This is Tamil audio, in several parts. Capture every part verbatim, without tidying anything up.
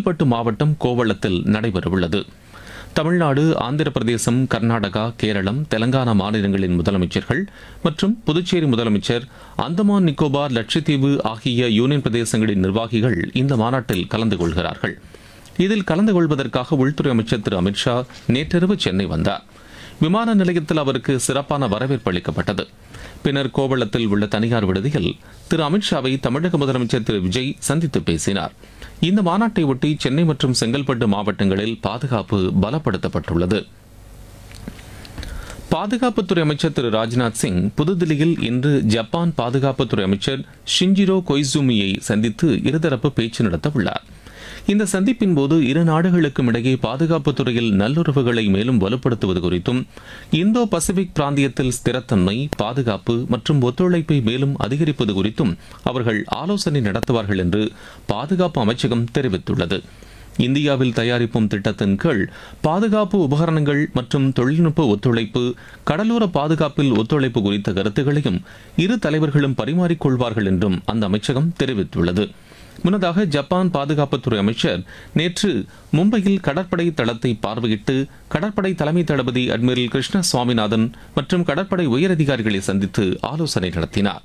செங்கல்பட்டு மாவட்டம் கோவளத்தில் நடைபெறவுள்ளது. தமிழ்நாடு, ஆந்திர பிரதேசம், கர்நாடகா, கேரளம், தெலங்கானா மாநிலங்களின் முதலமைச்சர்கள் மற்றும் புதுச்சேரி முதலமைச்சர், அந்தமான் நிக்கோபார், லட்சத்தீவு ஆகிய யூனியன் பிரதேசங்களின் நிர்வாகிகள் இந்த மாநாட்டில் கலந்து கொள்கிறார்கள். இதில் கலந்து கொள்வதற்காக உள்துறை அமைச்சர் திரு அமித்ஷா நேற்றிரவு சென்னை வந்தார். விமான நிலையத்தில் அவருக்கு சிறப்பான வரவேற்பு அளிக்கப்பட்டது. பின்னர் கோவளத்தில் உள்ள தனியார் விடுதியில் திரு அமித்ஷாவை தமிழக முதலமைச்சர் திரு விஜய் சந்தித்து பேசினார். இந்த மாநாட்டை ஒட்டி சென்னை மற்றும் செங்கல்பட்டு மாவட்டங்களில் பாதுகாப்பு பலப்படுத்தப்பட்டுள்ளது. பாதுகாப்புத்துறை அமைச்சர் திரு ராஜ்நாத் சிங் புதுதில்லியில் இன்று ஜப்பான் பாதுகாப்புத்துறை அமைச்சர் ஷிஞ்சிரோ கொய்சுமியை சந்தித்து இருதரப்பு பேச்சு நடத்த உள்ளார். இந்த சந்திப்பின் போது இரு நாடுகளுக்கும் இடையே பாதுகாப்புத் துறையில் நல்லுறவுகளை மேலும் வலுப்படுத்துவது குறித்தும், இந்தோ பசிபிக் பிராந்தியத்தில் ஸ்திரத்தன்மை, பாதுகாப்பு மற்றும் ஒத்துழைப்பை மேலும் அதிகரிப்பது குறித்தும் அவர்கள் ஆலோசனை நடத்துவார்கள் என்று பாதுகாப்பு அமைச்சகம் தெரிவித்துள்ளது. இந்தியாவில் தயாரிப்போம் திட்டத்தின் கீழ் பாதுகாப்பு உபகரணங்கள் மற்றும் தொழில்நுட்ப ஒத்துழைப்பு, கடலோர பாதுகாப்பில் ஒத்துழைப்பு குறித்த கருத்துக்களையும் இரு தலைவர்களும் பரிமாறிக்கொள்வார்கள் என்றும் அந்த அமைச்சகம் தெரிவித்துள்ளது. முன்னதாக ஜப்பான் பாதுகாப்புத்துறை அமைச்சர் நேற்று மும்பையில் கடற்படை தளத்தை பார்வையிட்டு கடற்படை தலைமை தளபதி அட்மிரல் கிருஷ்ண சுவாமிநாதன் மற்றும் கடற்படை உயரதிகாரிகளை சந்தித்து ஆலோசனை நடத்தினார்.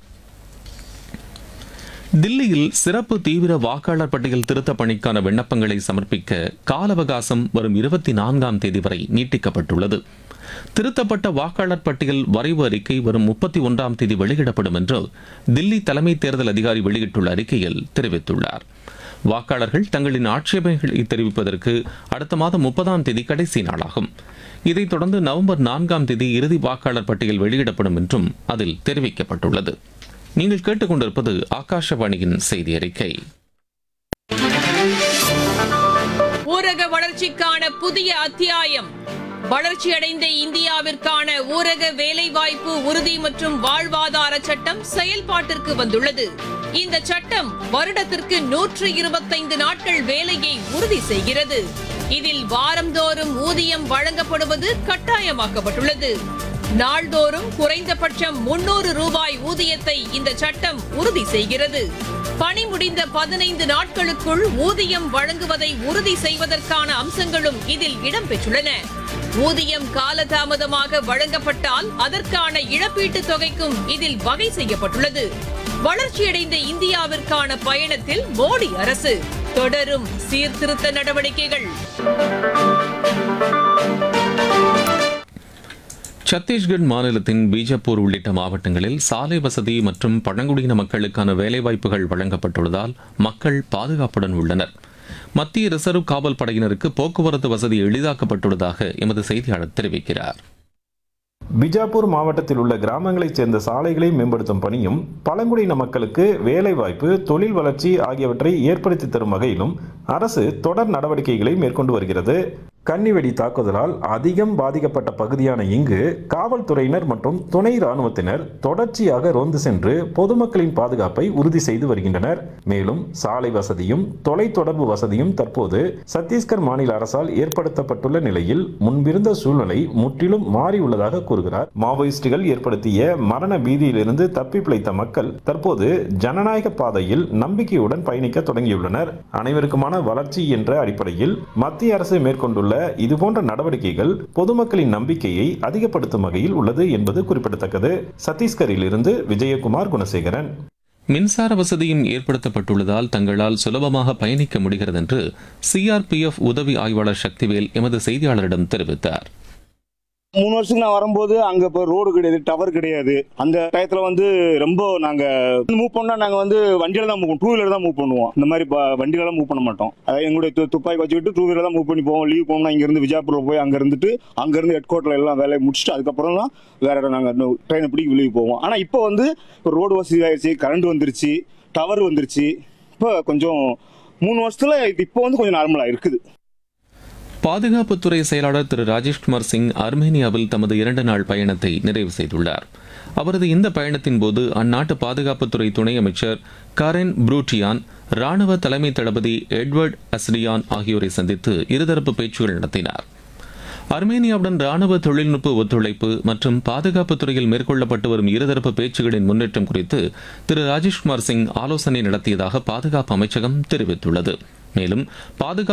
தில்லியில் சிறப்பு தீவிர வாக்காளர் பட்டியல் திருத்த பணிக்கான விண்ணப்பங்களை சமர்ப்பிக்க கால அவகாசம் வரும் இருபத்தி நான்காம் தேதி வரை நீட்டிக்கப்பட்டுள்ளது. திருத்தப்பட்ட வாக்காளர் பட்டியல் வரைவு அறிக்கை வரும் முப்பத்தி ஒன்றாம் தேதி வெளியிடப்படும் என்று தில்லி தலைமை தேர்தல் அதிகாரி வெளியிட்டுள்ள அறிக்கையில் தெரிவித்துள்ளார். வாக்காளர்கள் தங்களின் ஆட்சேபனைகளை தெரிவிப்பதற்கு அடுத்த மாதம் முப்பதாம் தேதி கடைசி நாளாகும். இதைத் தொடர்ந்து நவம்பர் நான்காம் தேதி இறுதி வாக்காளர் பட்டியல் வெளியிடப்படும் என்றும் அதில் தெரிவிக்கப்பட்டுள்ளது. நீங்கள் கேட்டுக்கொண்டிருப்பது ஆகாஷவாணியின் செய்தி அறிக்கை. ஊரக வளர்ச்சிக்கான புதிய அத்தியாயம். வளர்ச்சியடைந்த இந்தியாவிற்கான ஊரக வேலைவாய்ப்பு உறுதி மற்றும் வாழ்வாதார சட்டம் செயல்பாட்டிற்கு வந்துள்ளது. இந்த சட்டம் வருடத்திற்கு நூற்று இருபத்தைந்து நாட்கள் வேலையை உறுதி செய்கிறது. இதில் வாரந்தோறும் ஊதியம் வழங்கப்படுவது கட்டாயமாக்கப்பட்டுள்ளது. நாள்தோறும் குறைந்தபட்சம் முன்னூறு ரூபாய் ஊதியத்தை இந்த சட்டம் உறுதி செய்கிறது. பணி முடிந்த பதினைந்து நாட்களுக்குள் ஊதியம் வழங்குவதை உறுதி செய்வதற்கான அம்சங்களும் இதில் இடம்பெற்றுள்ளன. ஊதியம் காலதாமதமாக வழங்கப்பட்டால் அதற்கான இழப்பீட்டுத் தொகைக்கும் இதில் வகை செய்யப்பட்டுள்ளது. வளர்ச்சியடைந்த இந்தியாவிற்கான பயணத்தில் மோடி அரசு தொடரும் சீர்திருத்த நடவடிக்கைகள். சத்தீஸ்கர் மாநிலத்தின் பீஜப்பூர் உள்ளிட்ட மாவட்டங்களில் சாலை வசதி மற்றும் பழங்குடியின மக்களுக்கான வேலைவாய்ப்புகள் வழங்கப்பட்டுள்ளதால் மக்கள் பாதுகாப்புடன் உள்ளனர். மத்திய ரிசர்வ் காவல் படையினருக்கு போக்குவரத்து வசதி எளிதாக்கப்பட்டுள்ளதாக எமது செய்தியாளர் தெரிவிக்கிறார். பிஜாப்பூர் மாவட்டத்தில் உள்ள கிராமங்களைச் சேர்ந்த சாலைகளை மேம்படுத்தும் பணியும் பழங்குடியின மக்களுக்கு வேலைவாய்ப்பு, தொழில் வளர்ச்சி ஆகியவற்றை ஏற்படுத்தி தரும் வகையிலும் அரசு தொடர் நடவடிக்கைகளை மேற்கொண்டு வருகிறது. கன்னிவெடி தாக்குதலால் அதிகம் பாதிக்கப்பட்ட பகுதியான இங்கு காவல்துறையினர் மற்றும் துணை ராணுவத்தினர் தொடர்ச்சியாக ரோந்து சென்று பொதுமக்களின் பாதுகாப்பை உறுதி செய்து வருகின்றனர். மேலும் சாலை வசதியும் தொலைத்தொடர்பு வசதியும் தற்போது சத்தீஸ்கர் மாநில அரசால் ஏற்படுத்தப்பட்டுள்ள நிலையில் முன்பிருந்த சூழ்நிலை முற்றிலும் மாறியுள்ளதாக கூறுகிறார். மாவோயிஸ்டுகள் ஏற்படுத்திய மரண பீதியிலிருந்து தப்பி பிழைத்த மக்கள் தற்போது ஜனநாயக பாதையில் நம்பிக்கையுடன் பயணிக்க தொடங்கியுள்ளனர். அனைவருக்குமான வளர்ச்சி என்ற அடிப்படையில் மத்திய அரசு மேற்கொண்டுள்ள இதுபோன்ற நடவடிக்கைகள் பொதுமக்களின் நம்பிக்கையை அதிகப்படுத்தும் வகையில் உள்ளது என்பது குறிப்பிடத்தக்கது. சத்தீஸ்கரில் இருந்து விஜயகுமார் குணசேகரன். மின்சார வசதியும் ஏற்படுத்தப்பட்டுள்ளதால் தங்களால் சுலபமாக பயணிக்க முடிகிறது என்று சிஆர்பிஎஃப் உதவி ஆய்வாளர் சக்திவேல் எமது செய்தியாளரிடம் தெரிவித்தார். மூணு வருஷத்துக்கு நான் வரும்போது அங்க இப்போ ரோடு கிடையாது, டவர் கிடையாது. அந்த டயத்துல வந்து ரொம்ப நாங்க மூவ் பண்ணா நாங்க வந்து வண்டியில தான் மூவ் டூ வீலர் தான் மூவ் பண்ணுவோம். இந்த மாதிரி வண்டியில எல்லாம் மூவ் பண்ண மாட்டோம். அதாவது எங்களுடைய துப்பாக்கி வச்சுக்கிட்டு டூ வீலர் தான் மூவ் பண்ணி போவோம். லீவ் போனோம்னா இங்க இருந்து விஜயபுரம் போய் அங்க இருந்துட்டு அங்க இருந்து ஹெட் குவார்டர்ல எல்லாம் வேலையை முடிச்சுட்டு அதுக்கப்புறம் தான் வேற இடம் நாங்க ட்ரெயினை பிடிக்க வெளியே போவோம். ஆனா இப்போ வந்து ரோடு வசதி ஆயிடுச்சு, கரண்ட் வந்துருச்சு, டவர் வந்துருச்சு. இப்போ கொஞ்சம் மூணு வருஷத்துல இப்போ வந்து கொஞ்சம் நார்மலா இருக்குது. பாதுகாப்புத்துறை செயலாளர் திரு ராஜேஷ்குமார் சிங் அர்மேனியாவில் தமது இரண்டு நாள் பயணத்தை நிறைவு செய்துள்ளார். அவரது இந்த பயணத்தின் போது அந்நாட்டு பாதுகாப்புத்துறை துணை அமைச்சர் கரென் ப்ரூட்டியான், ராணுவ தலைமை தளபதி எட்வர்ட் அஸ்ரியான் ஆகியோரை சந்தித்து இருதரப்பு பேச்சுகள் நடத்தினார். அர்மேனியாவுடன் ராணுவ தொழில்நுட்ப ஒத்துழைப்பு மற்றும் பாதுகாப்புத் துறையில் மேற்கொள்ளப்பட்டு வரும் இருதரப்பு பேச்சுகளின் முன்னேற்றம் குறித்து திரு ராஜேஷ்குமார் சிங் ஆலோசனை நடத்தியதாக பாதுகாப்பு அமைச்சகம் தெரிவித்துள்ளது. மேலும் பாதுகாப்பு